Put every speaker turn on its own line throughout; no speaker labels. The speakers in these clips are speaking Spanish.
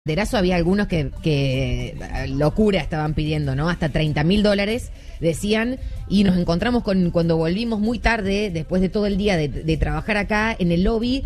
Derazo había algunos que locura estaban pidiendo, ¿no? Hasta $30.000 decían, y nos encontramos cuando volvimos muy tarde, después de todo el día de trabajar acá en el lobby,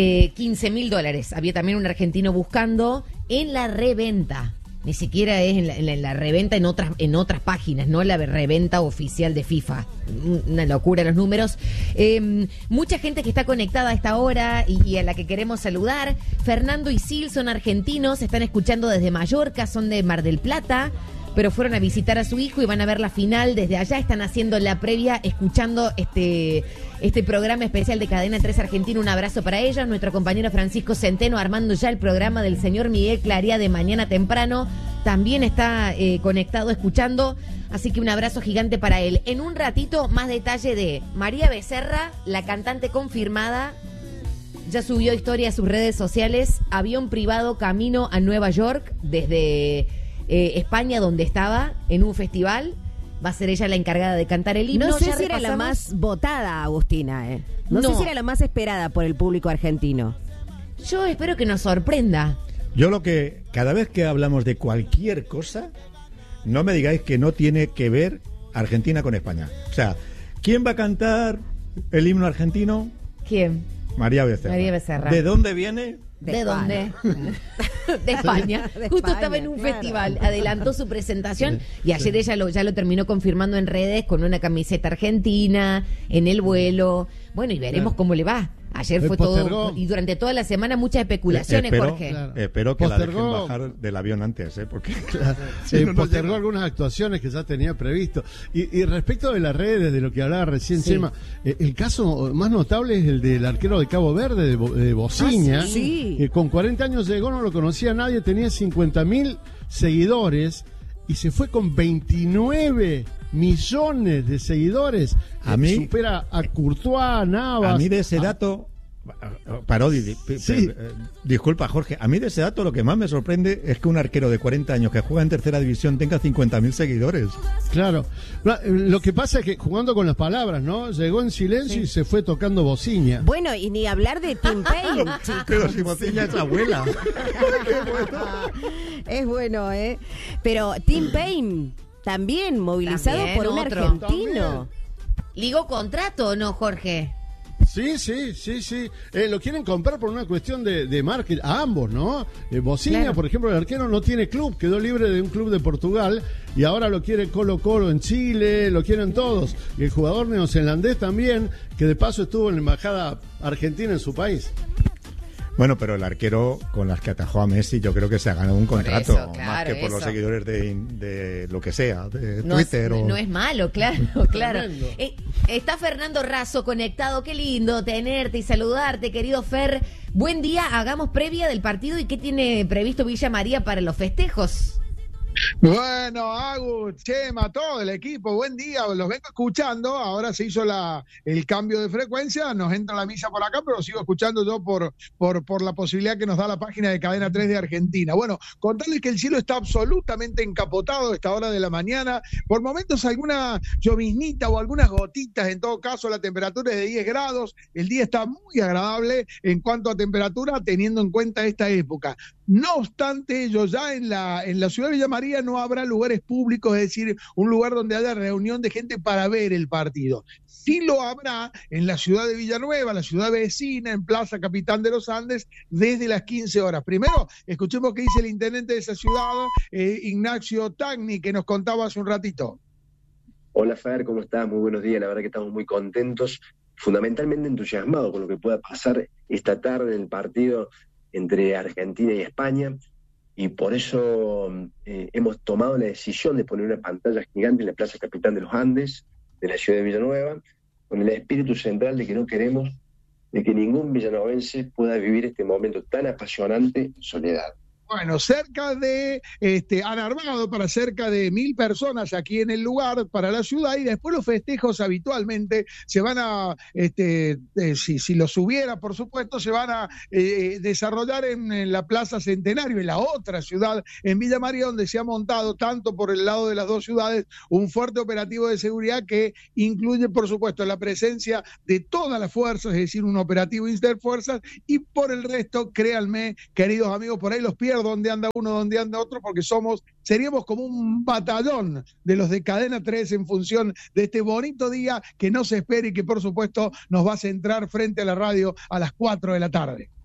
$15.000. Había también un argentino buscando en la reventa. Ni siquiera es en la reventa en otras páginas, no la reventa oficial de FIFA. Una locura los números. Mucha gente que está conectada a esta hora y a la que queremos saludar. Fernando y Sil son argentinos, están escuchando desde Mallorca, son de Mar del Plata, pero fueron a visitar a su hijo y van a ver la final desde allá. Están haciendo la previa, escuchando este programa especial de Cadena 3 Argentina. Un abrazo para ellos. Nuestro compañero Francisco Centeno armando ya el programa del señor Miguel Claría de mañana temprano. También está conectado escuchando, así que un abrazo gigante para él. En un ratito, más detalle de María Becerra, la cantante confirmada. Ya subió historia a sus redes sociales. Avión privado camino a Nueva York desde España, donde estaba en un festival. Va a ser ella la encargada de cantar el himno.
No sé si era la más votada, Agustina, No sé si era la más esperada por el público argentino.
Yo espero que nos sorprenda.
Yo cada vez que hablamos de cualquier cosa, no me digáis que no tiene que ver Argentina con España. O sea, ¿quién va a cantar el himno argentino?
¿Quién?
María Becerra.
María Becerra.
¿De dónde viene?
¿De dónde? De España. Justo estaba en un festival, adelantó su presentación y ayer ella ya lo terminó confirmando en redes con una camiseta argentina, en el vuelo. Bueno, y veremos cómo le va. Ayer fue todo, y durante toda la semana muchas especulaciones, Jorge.
Claro. Espero que la dejen bajar del avión antes, porque
postergó algunas actuaciones que ya tenía previsto. Y respecto de las redes, de lo que hablaba recién Chema, el caso más notable es el del arquero de Cabo Verde, de Bociña, que con 40 años llegó, no lo conocía nadie, tenía 50.000 seguidores y se fue con 29 millones de seguidores.
A mí
supera a Courtois, a Navas.
A mí de ese dato, Parodi, disculpa Jorge, a mí de ese dato lo que más me sorprende es que un arquero de 40 años que juega en tercera división tenga 50.000 seguidores.
Claro, lo que pasa es que jugando con las palabras, ¿no? Llegó en silencio y se fue tocando bociña.
Bueno, y ni hablar de Tim Payne, chicos.
Pero si bociña es la abuela.
Es bueno, Pero Tim Payne también movilizado también, por un argentino.
¿Ligó contrato o no, Jorge?
Sí. Lo quieren comprar por una cuestión de marketing, a ambos, ¿no? Bociña, claro. Por ejemplo, el arquero no tiene club, quedó libre de un club de Portugal y ahora lo quiere Colo-Colo en Chile, lo quieren todos. Y el jugador neozelandés también, que de paso estuvo en la embajada argentina en su país.
Bueno, pero el arquero con las que atajó a Messi, yo creo que se ha ganado un contrato, eso, claro, más que por los seguidores de lo que sea, de Twitter.
No es malo, claro. Está Fernando Razo conectado, qué lindo tenerte y saludarte, querido Fer. Buen día, hagamos previa del partido y qué tiene previsto Villa María para los festejos.
Bueno, Agus, Chema, todo el equipo, buen día, los vengo escuchando, ahora se hizo el cambio de frecuencia, nos entra la misa por acá, pero sigo escuchando yo por la posibilidad que nos da la página de Cadena 3 de Argentina. Bueno, contarles que el cielo está absolutamente encapotado a esta hora de la mañana, por momentos alguna lloviznita o algunas gotitas, en todo caso la temperatura es de 10 grados, el día está muy agradable en cuanto a temperatura, teniendo en cuenta esta época. No obstante ello, ya en la ciudad de Villa María no habrá lugares públicos, es decir, un lugar donde haya reunión de gente para ver el partido. Sí lo habrá en la ciudad de Villanueva, la ciudad vecina, en Plaza Capitán de los Andes, desde las 15 horas. Primero, escuchemos qué dice el intendente de esa ciudad, Ignacio Tagni, que nos contaba hace un ratito.
Hola Fer, ¿cómo estás? Muy buenos días, la verdad que estamos muy contentos, fundamentalmente entusiasmados con lo que pueda pasar esta tarde en el partido entre Argentina y España, y por eso hemos tomado la decisión de poner una pantalla gigante en la Plaza Capitán de los Andes, de la ciudad de Villanueva, con el espíritu central de que no queremos de que ningún villanovense pueda vivir este momento tan apasionante en soledad.
Bueno, han armado para cerca de 1.000 personas aquí en el lugar, para la ciudad, y después los festejos habitualmente se van a, si los hubiera, por supuesto, se van a desarrollar en la Plaza Centenario, en la otra ciudad, en Villa María, donde se ha montado, tanto por el lado de las dos ciudades, un fuerte operativo de seguridad que incluye, por supuesto, la presencia de todas las fuerzas, es decir, un operativo interfuerzas, y por el resto, créanme, queridos amigos, por ahí los pierden saber dónde anda uno, dónde anda otro, porque seríamos como un batallón de los de Cadena 3 en función de este bonito día que no se espera y que por supuesto nos va a centrar frente a la radio a las 4 de la tarde.